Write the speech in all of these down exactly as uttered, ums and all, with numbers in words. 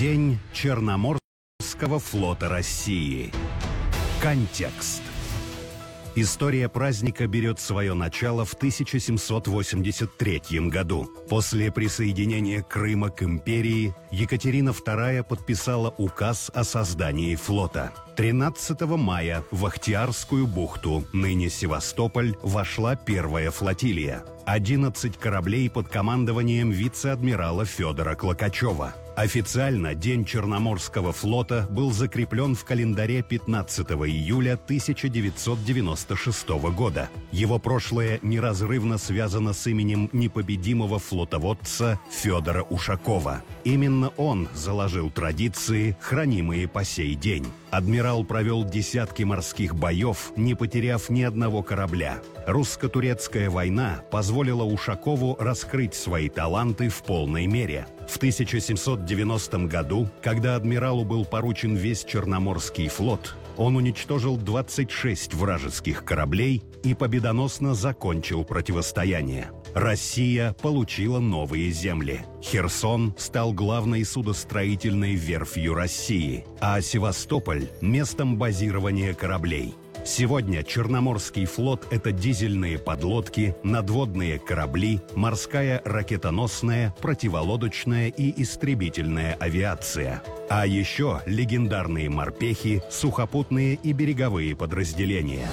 День Черноморского флота России. Контекст. История праздника берет свое начало в тысяча семьсот восемьдесят третьем году. После присоединения Крыма к империи Екатерина вторая подписала указ о создании флота. тринадцатого мая в Ахтиарскую бухту, ныне Севастополь, вошла первая флотилия. одиннадцать кораблей под командованием вице-адмирала Федора Клокачева. Официально День Черноморского флота был закреплен в календаре пятнадцатого июля тысяча девятьсот девяносто шестого года. Его прошлое неразрывно связано с именем непобедимого флотоводца Федора Ушакова. Именно он заложил традиции, хранимые по сей день. Адмирал провел десятки морских боев, не потеряв ни одного корабля. Русско-турецкая война позволила Ушакову раскрыть свои таланты в полной мере. В тысяча семьсот девяностом году, когда адмиралу был поручен весь Черноморский флот, он уничтожил двадцать шесть вражеских кораблей и победоносно закончил противостояние. Россия получила новые земли. Херсон стал главной судостроительной верфью России, а Севастополь – местом базирования кораблей. Сегодня Черноморский флот – это дизельные подлодки, надводные корабли, морская ракетоносная, противолодочная и истребительная авиация. А еще легендарные морпехи, сухопутные и береговые подразделения.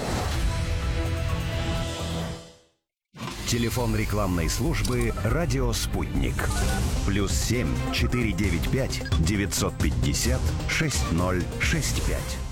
Телефон рекламной службы «Радио Спутник». Плюс семь четыре девять пять девятьсот пятьдесят шесть ноль шесть пять.